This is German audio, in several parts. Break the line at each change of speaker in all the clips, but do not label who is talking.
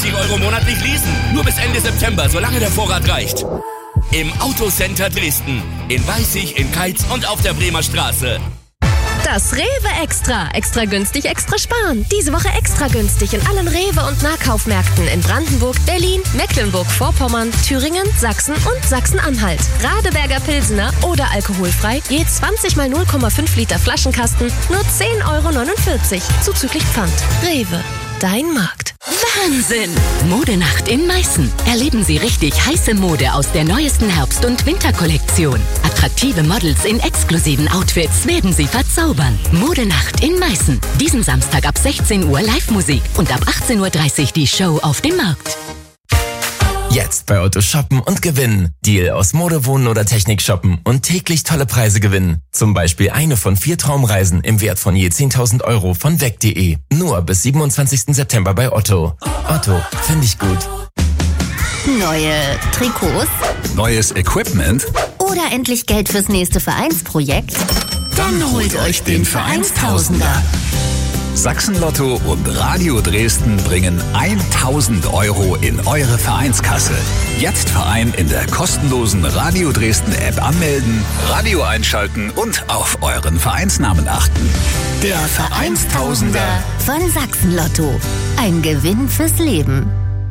150 € monatlich leasen. Nur bis Ende September, solange der Vorrat reicht. Im Autocenter Dresden. In Weißig, in Keitz und auf der Bremer Straße.
Das Rewe Extra. Extra günstig, extra sparen. Diese Woche extra günstig in allen Rewe- und Nahkaufmärkten in Brandenburg, Berlin, Mecklenburg-Vorpommern, Thüringen, Sachsen und Sachsen-Anhalt. Radeberger Pilsener oder alkoholfrei, je 20 mal 0,5 Liter Flaschenkasten, nur 10,49 € zuzüglich Pfand. Rewe, dein Markt.
Wahnsinn! Modenacht in Meißen. Erleben Sie richtig heiße Mode aus der neuesten Herbst- und Winterkollektion. Attraktive Models in exklusiven Outfits werden Sie verzaubern. Modenacht in Meißen. Diesen Samstag ab 16 Uhr Live-Musik und ab 18:30 Uhr die Show auf dem Markt.
Jetzt bei Otto shoppen und gewinnen. Deal aus Mode, Wohnen oder Technik shoppen und täglich tolle Preise gewinnen. Zum Beispiel eine von 4 Traumreisen im Wert von je 10.000 € von weg.de. Nur bis 27. September bei Otto. Otto, finde ich gut.
Neue Trikots?
Neues Equipment?
Oder endlich Geld fürs nächste Vereinsprojekt?
Dann holt euch den Vereinstausender. Sachsen-Lotto und Radio Dresden bringen 1.000 € in eure Vereinskasse. Jetzt Verein in der kostenlosen Radio Dresden App anmelden, Radio einschalten und auf euren Vereinsnamen achten. Der Vereinstausender
von Sachsen-Lotto. Ein Gewinn fürs Leben.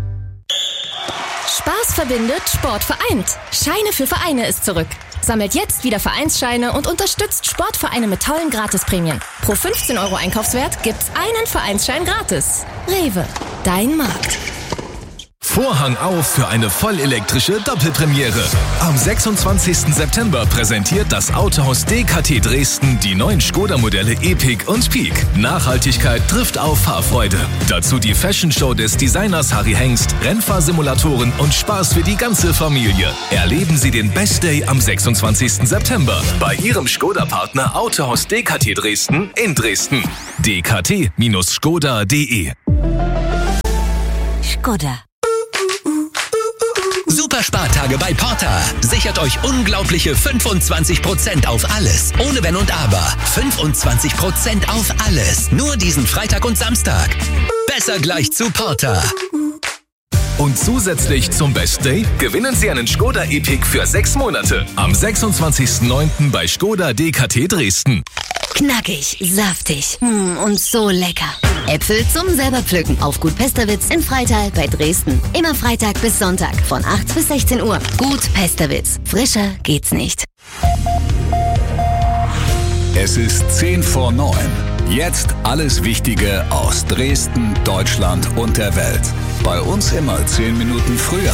Spaß verbindet, Sport vereint. Scheine für Vereine ist zurück. Sammelt jetzt wieder Vereinsscheine und unterstützt Sportvereine mit tollen Gratisprämien. Pro 15 € Einkaufswert gibt's einen Vereinsschein gratis. Rewe, dein Markt.
Vorhang auf für eine vollelektrische Doppelpremiere. Am 26. September präsentiert das Autohaus DKT Dresden die neuen Skoda-Modelle Epic und Peak. Nachhaltigkeit trifft auf Fahrfreude. Dazu die Fashion-Show des Designers Harry Hengst, Rennfahrsimulatoren und Spaß für die ganze Familie. Erleben Sie den Best Day am 26. September bei Ihrem Skoda-Partner Autohaus DKT Dresden in Dresden. dkt-skoda.de.
Skoda.
Super Spartage bei Porta. Sichert euch unglaubliche 25% auf alles. Ohne Wenn und Aber. 25% auf alles. Nur diesen Freitag und Samstag. Besser gleich zu Porta.
Und zusätzlich zum Best Day gewinnen Sie einen Skoda Epic für 6 Monate. Am 26.09. bei Skoda DKT Dresden.
Knackig, saftig und so lecker. Äpfel zum selber pflücken auf Gut Pesterwitz in Freital bei Dresden. Immer Freitag bis Sonntag von 8 bis 16 Uhr. Gut Pesterwitz. Frischer geht's nicht.
Es ist 8:50. Jetzt alles Wichtige aus Dresden, Deutschland und der Welt. Bei uns immer 10 Minuten früher.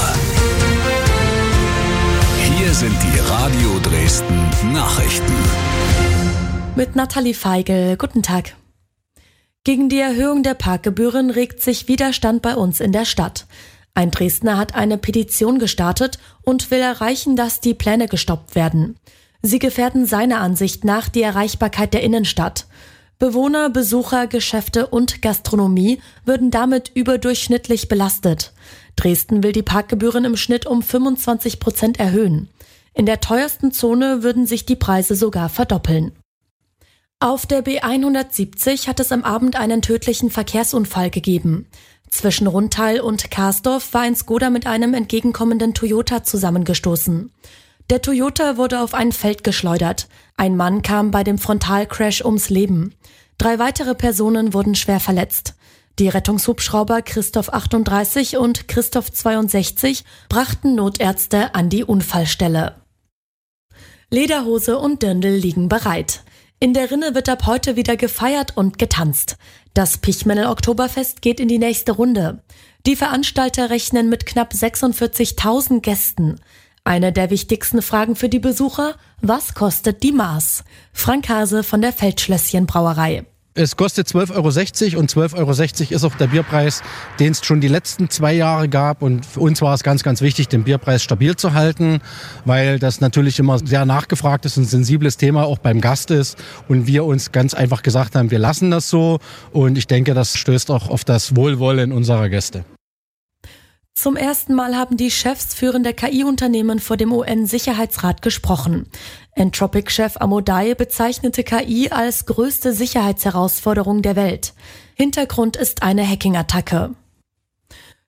Hier sind die Radio Dresden Nachrichten.
Mit Nathalie Feigl. Guten Tag. Gegen die Erhöhung der Parkgebühren regt sich Widerstand bei uns in der Stadt. Ein Dresdner hat eine Petition gestartet und will erreichen, dass die Pläne gestoppt werden. Sie gefährden seiner Ansicht nach die Erreichbarkeit der Innenstadt. Bewohner, Besucher, Geschäfte und Gastronomie würden damit überdurchschnittlich belastet. Dresden will die Parkgebühren im Schnitt um 25% erhöhen. In der teuersten Zone würden sich die Preise sogar verdoppeln. Auf der B170 hat es am Abend einen tödlichen Verkehrsunfall gegeben. Zwischen Rundtal und Karsdorf war ein Skoda mit einem entgegenkommenden Toyota zusammengestoßen. Der Toyota wurde auf ein Feld geschleudert. Ein Mann kam bei dem Frontalcrash ums Leben. 3 weitere Personen wurden schwer verletzt. Die Rettungshubschrauber Christoph 38 und Christoph 62 brachten Notärzte an die Unfallstelle. Lederhose und Dirndl liegen bereit. In der Rinne wird ab heute wieder gefeiert und getanzt. Das Pichmennel Oktoberfest geht in die nächste Runde. Die Veranstalter rechnen mit knapp 46.000 Gästen. Eine der wichtigsten Fragen für die Besucher: Was kostet die Maß? Frank Hase von der Feldschlösschen Brauerei.
Es kostet 12,60 € und 12,60 € ist auch der Bierpreis, den es schon die letzten 2 Jahre gab. Und für uns war es ganz, ganz wichtig, den Bierpreis stabil zu halten, weil das natürlich immer sehr nachgefragt ist, ein sensibles Thema auch beim Gast ist. Und wir uns ganz einfach gesagt haben, wir lassen das so. Und ich denke, das stößt auch auf das Wohlwollen unserer Gäste.
Zum ersten Mal haben die Chefs führender KI-Unternehmen vor dem UN-Sicherheitsrat gesprochen. Anthropic-Chef Amodei bezeichnete KI als größte Sicherheitsherausforderung der Welt. Hintergrund ist eine Hacking-Attacke.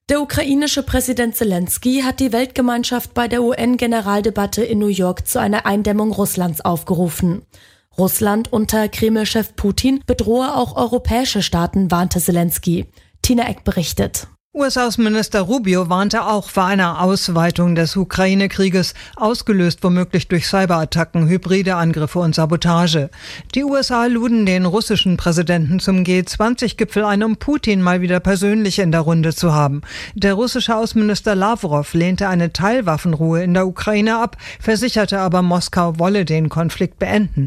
Der ukrainische Präsident Zelensky hat die Weltgemeinschaft bei der UN-Generaldebatte in New York zu einer Eindämmung Russlands aufgerufen. Russland unter Kreml-Chef Putin bedrohe auch europäische Staaten, warnte Zelensky. Tina Eck berichtet.
US-Außenminister Rubio warnte auch vor einer Ausweitung des Ukraine-Krieges, ausgelöst womöglich durch Cyberattacken, hybride Angriffe und Sabotage. Die USA luden den russischen Präsidenten zum G20-Gipfel ein, um Putin mal wieder persönlich in der Runde zu haben. Der russische Außenminister Lavrov lehnte eine Teilwaffenruhe in der Ukraine ab, versicherte aber, Moskau wolle den Konflikt beenden.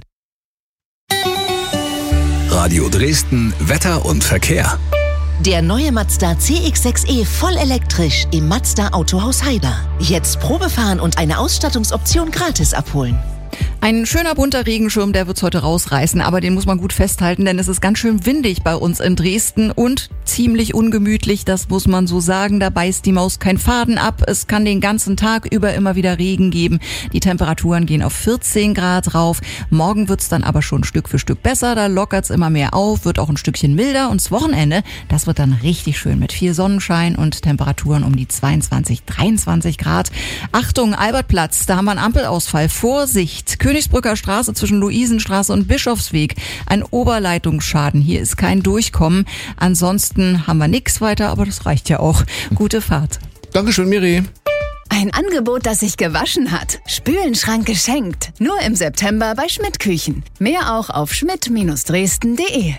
Radio Dresden, Wetter und Verkehr.
Der neue Mazda CX-6e voll elektrisch im Mazda Autohaus Heiber. Jetzt Probefahren und eine Ausstattungsoption gratis abholen.
Ein schöner bunter Regenschirm, der wird's heute rausreißen, aber den muss man gut festhalten, denn es ist ganz schön windig bei uns in Dresden und ziemlich ungemütlich, das muss man so sagen. Da beißt die Maus kein Faden ab. Es kann den ganzen Tag über immer wieder Regen geben. Die Temperaturen gehen auf 14 Grad rauf. Morgen wird's dann aber schon Stück für Stück besser. Da lockert's immer mehr auf, wird auch ein Stückchen milder. Und das Wochenende, das wird dann richtig schön mit viel Sonnenschein und Temperaturen um die 22, 23 Grad. Achtung, Albertplatz, da haben wir einen Ampelausfall. Vorsicht! Königsbrücker Straße zwischen Luisenstraße und Bischofsweg. Ein Oberleitungsschaden. Hier ist kein Durchkommen. Ansonsten haben wir nichts weiter, aber das reicht ja auch. Gute Fahrt.
Dankeschön, Miri.
Ein Angebot, das sich gewaschen hat. Spülenschrank geschenkt. Nur im September bei Schmidt Küchen. Mehr auch auf schmidt-dresden.de.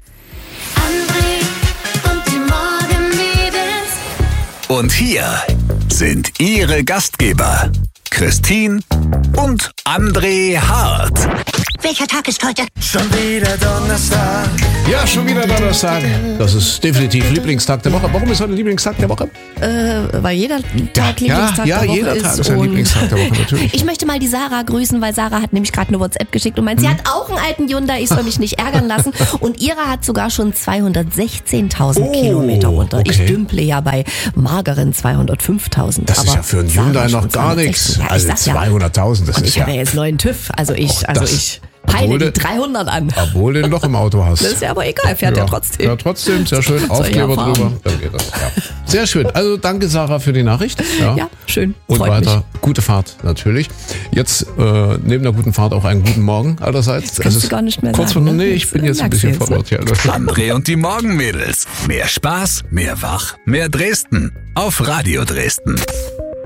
Und hier sind Ihre Gastgeber, Christine und André Hart.
Welcher Tag ist heute?
Schon wieder Donnerstag. Ja, schon wieder Donnerstag. Das ist definitiv Lieblingstag der Woche. Warum ist heute Lieblingstag der Woche?
Weil jeder Tag Lieblingstag der Woche ist. Ja,
jeder Tag ist ein Lieblingstag der Woche, natürlich.
Ich möchte mal die Sarah grüßen, weil Sarah hat nämlich gerade eine WhatsApp geschickt und meint, sie hat auch einen alten Hyundai, ich soll mich nicht ärgern lassen. Und ihre hat sogar schon 216.000 Kilometer runter. Okay. Ich dümple ja bei mageren 205.000.
Das ist ja für einen Hyundai noch gar nichts.
Ja,
also 200.000, das ist
ich habe ja jetzt neuen TÜV, also ich peile die 300 an.
Obwohl du den noch im Auto hast.
Das ist ja aber egal, fährt ja trotzdem.
Ja, trotzdem, sehr schön. Aufkleber drüber, dann geht das. Ja. Sehr schön. Also danke, Sarah, für die Nachricht. Ja
schön.
Und
freut
weiter,
mich.
Gute Fahrt natürlich. Jetzt neben der guten Fahrt auch einen guten Morgen allerseits.
Das kannst du gar nicht mehr
kurz
sagen.
Nee, ich bin jetzt ein bisschen verwirrt. Ja.
André und die Morgenmädels. Mehr Spaß, mehr Wach, mehr Dresden. Auf Radio Dresden.